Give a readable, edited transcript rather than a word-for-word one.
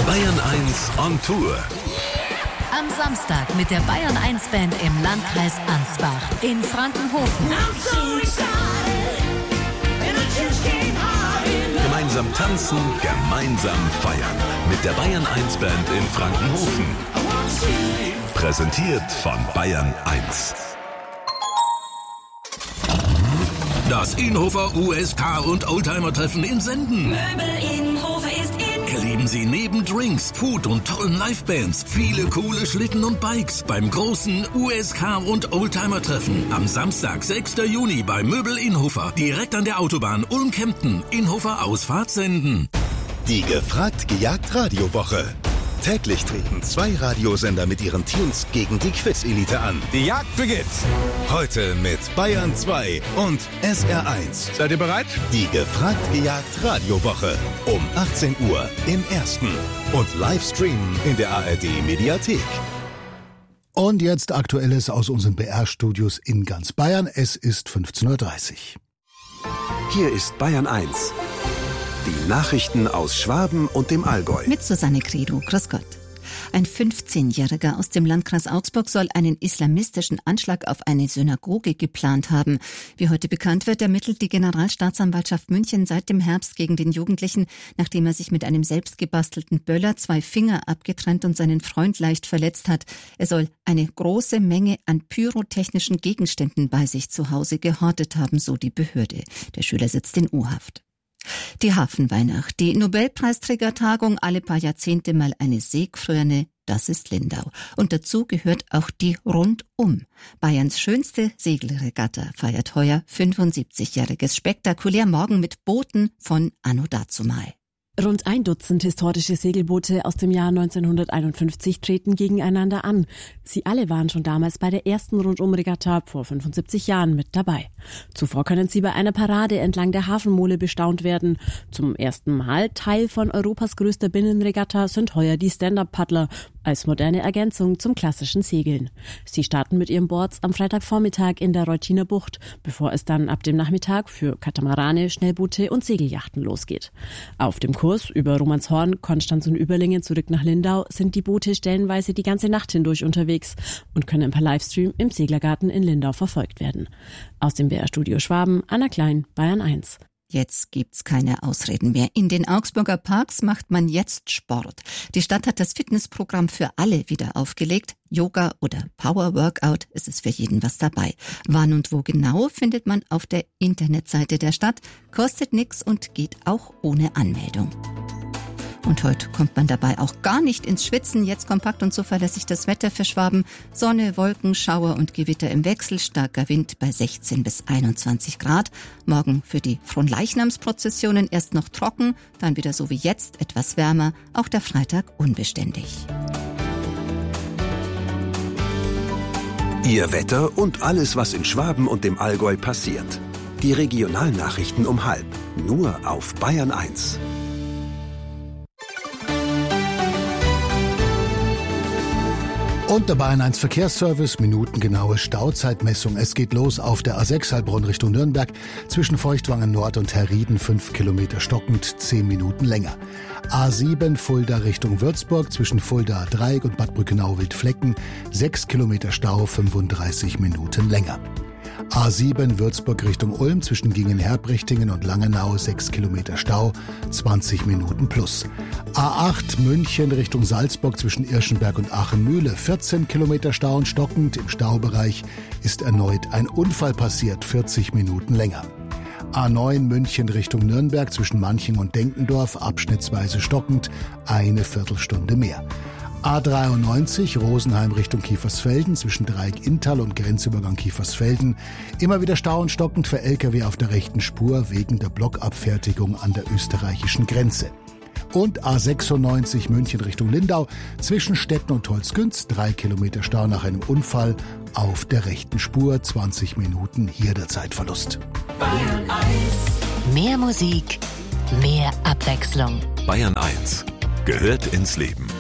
Bayern 1 on Tour. Am Samstag mit der Bayern 1 Band im Landkreis Ansbach in Frankenhofen. Gemeinsam tanzen, gemeinsam feiern. Mit der Bayern 1 Band in Frankenhofen. Präsentiert von Bayern 1. Das Inhofer USK und Oldtimer-Treffen in Senden. Möbel Inhofer ist in. Erleben Sie neben Drinks, Food und tollen Livebands viele coole Schlitten und Bikes beim großen USK und Oldtimer-Treffen am Samstag, 6. Juni bei Möbel Inhofer. Direkt an der Autobahn Ulm-Kempten. Inhofer Ausfahrt Senden. Die Gefragt-Gejagt-Radiowoche. Täglich treten 2 Radiosender mit ihren Tunes gegen die Quiz-Elite an. Die Jagd beginnt. Heute mit Bayern 2 und SR1. Seid ihr bereit? Die Gefragt-Gejagt-Radiowoche. Um 18 Uhr im Ersten. Und Livestreamen in der ARD-Mediathek. Und jetzt Aktuelles aus unseren BR-Studios in ganz Bayern. Es ist 15.30 Uhr. Hier ist Bayern 1. Die Nachrichten aus Schwaben und dem Allgäu. Mit Susanne Credo. Grüß Gott. Ein 15-Jähriger aus dem Landkreis Augsburg soll einen islamistischen Anschlag auf eine Synagoge geplant haben. Wie heute bekannt wird, ermittelt die Generalstaatsanwaltschaft München seit dem Herbst gegen den Jugendlichen, nachdem er sich mit einem selbstgebastelten Böller 2 Finger abgetrennt und seinen Freund leicht verletzt hat. Er soll eine große Menge an pyrotechnischen Gegenständen bei sich zu Hause gehortet haben, so die Behörde. Der Schüler sitzt in U-Haft. Die Hafenweihnacht, die Nobelpreisträgertagung, alle paar Jahrzehnte mal eine Seegfröne, das ist Lindau. Und dazu gehört auch die Rundum. Bayerns schönste Segelregatta feiert heuer 75-jähriges spektakulär morgen mit Booten von Anno dazumal. Rund 1 Dutzend historische Segelboote aus dem Jahr 1951 treten gegeneinander an. Sie alle waren schon damals bei der ersten Rundumregatta vor 75 Jahren mit dabei. Zuvor können sie bei einer Parade entlang der Hafenmole bestaunt werden. Zum ersten Mal Teil von Europas größter Binnenregatta sind heuer die Stand-Up-Paddler als moderne Ergänzung zum klassischen Segeln. Sie starten mit ihren Boards am Freitagvormittag in der Reutiner Bucht, bevor es dann ab dem Nachmittag für Katamarane, Schnellboote und Segelyachten losgeht. Auf dem Kurs über Romanshorn, Konstanz und Überlingen zurück nach Lindau sind die Boote stellenweise die ganze Nacht hindurch unterwegs und können per Livestream im Seglergarten in Lindau verfolgt werden. Aus dem BR-Studio Schwaben, Anna Klein, Bayern 1. Jetzt gibt's keine Ausreden mehr. In den Augsburger Parks macht man jetzt Sport. Die Stadt hat das Fitnessprogramm für alle wieder aufgelegt. Yoga oder Power Workout, es ist für jeden was dabei. Wann und wo genau findet man auf der Internetseite der Stadt. Kostet nix und geht auch ohne Anmeldung. Und heute kommt man dabei auch gar nicht ins Schwitzen. Jetzt kompakt und zuverlässig das Wetter für Schwaben. Sonne, Wolken, Schauer und Gewitter im Wechsel. Starker Wind bei 16 bis 21 Grad. Morgen für die Fronleichnamsprozessionen erst noch trocken, dann wieder so wie jetzt etwas wärmer. Auch der Freitag unbeständig. Ihr Wetter und alles, was in Schwaben und dem Allgäu passiert. Die Regionalnachrichten um 12:30. Nur auf Bayern 1. Und der Bayern 1 Verkehrsservice, minutengenaue Stauzeitmessung. Es geht los auf der A6 Heilbronn Richtung Nürnberg, zwischen Feuchtwangen Nord und Herrieden 5 Kilometer stockend, 10 Minuten länger. A7 Fulda Richtung Würzburg, zwischen Fulda Dreieck und Bad Brückenau-Wildflecken, 6 Kilometer Stau, 35 Minuten länger. A7 Würzburg Richtung Ulm, zwischen Gingen-Herbrichtingen und Langenau 6 Kilometer Stau, 20 Minuten plus. A8 München Richtung Salzburg, zwischen Irschenberg und Aachen-Mühle 14 Kilometer Stau und stockend. Im Staubereich ist erneut ein Unfall passiert, 40 Minuten länger. A9 München Richtung Nürnberg, zwischen Manching und Denkendorf abschnittsweise stockend, eine Viertelstunde mehr. A93 Rosenheim Richtung Kiefersfelden, zwischen Dreieck-Inntal und Grenzübergang Kiefersfelden. Immer wieder Stau und stockend für Lkw auf der rechten Spur wegen der Blockabfertigung an der österreichischen Grenze. Und A96 München Richtung Lindau, zwischen Stetten und Holzgünz, 3 Kilometer Stau nach einem Unfall auf der rechten Spur, 20 Minuten hier der Zeitverlust. Bayern 1. Mehr Musik, mehr Abwechslung. Bayern 1 gehört ins Leben.